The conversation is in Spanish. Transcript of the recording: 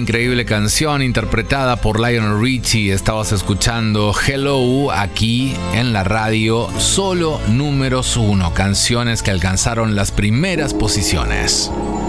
increíble canción interpretada por Lionel Richie. Estabas escuchando Hello aquí en la radio, solo números 1, canciones que alcanzaron las primeras posiciones.